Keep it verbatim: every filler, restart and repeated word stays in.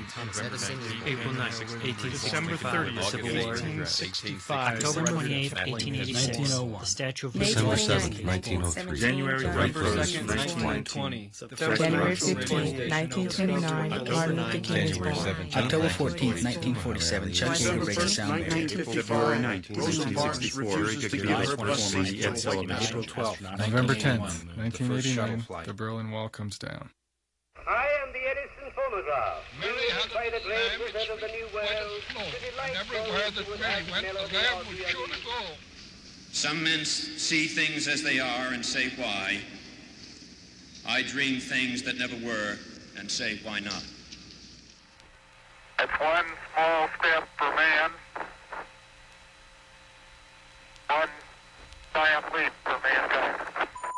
April ninth, eighteen December sixty-five, thirtieth, Civil War. eighteen sixty-five. October twenty-eighth, eighteen eighty-six, nineteen oh one. the Statue of May Liberty. December twenty-ninth, seventh, nineteen oh three. January November second, nineteen twenty. January fifteenth, nineteen twenty-nine, Martin Luther King is January born. seventeenth, October fourteenth, nineteen forty-seven, Chuck Yeager breaks the sound barrier. February ninth, eighteen sixty-four, April twelfth, November tenth, nineteen eighty-nine, the Berlin Wall comes down. I am the Edison phonograph. Mary had by the a great lamb wizard of the New went World. to snow, to and delight everywhere those that who would Mary have went, the melody lamb or would the surely idea. go. Some men see things as they are and say why. I dream things that never were and say why not. It's one small step for man, one giant leap for mankind.